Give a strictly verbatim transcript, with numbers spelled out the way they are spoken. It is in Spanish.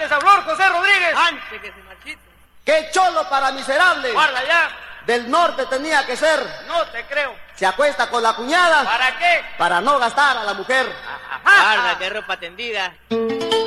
Antes habló José Rodríguez. Antes que se marchite. ¡Qué cholo para miserable! Guarda ya. Del norte tenía que ser. No te creo. Se acuesta con la cuñada ¿Para qué? para no gastar a la mujer. Guarda, qué ropa tendida.